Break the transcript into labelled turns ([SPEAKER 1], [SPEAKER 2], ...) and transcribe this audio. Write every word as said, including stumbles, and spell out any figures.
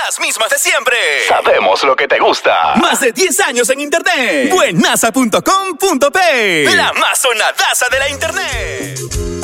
[SPEAKER 1] las mismas de siempre. Sabemos lo que te gusta. Más de diez años en internet. buenaza punto com punto pe. La más sonadaza de la internet.